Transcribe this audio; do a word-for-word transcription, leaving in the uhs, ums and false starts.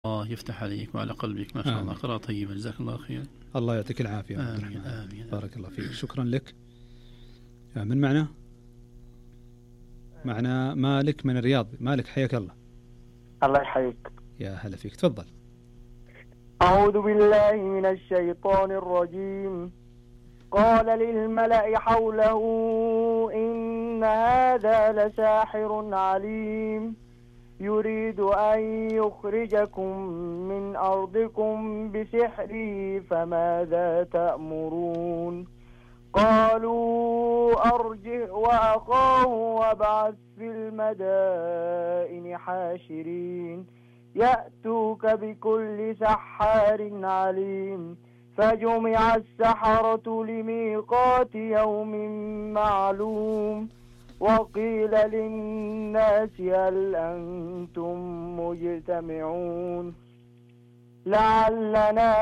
الله يفتح عليك وعلى قلبك، ما شاء الله، قراءة طيبة، جزاك الله خير. الله يعطيك العافية. آمين آمين. بارك الله فيك، شكرا لك. من معنا؟ معنا مالك من الرياض. مالك حياك الله. الله يحييك. يا هلا فيك، تفضل. أعوذ بالله من الشيطان الرجيم. قال للملأ حوله إن هذا لساحر عليم يريد أن يخرجكم من أرضكم بسحره فماذا تأمرون؟ قالوا أرجه وأخاه وابعث في المدائن حاشرين يأتوك بكل سحار عليم. فجمع السحرة لميقات يوم معلوم وقيل للناس هل أنتم مجتمعون لعلنا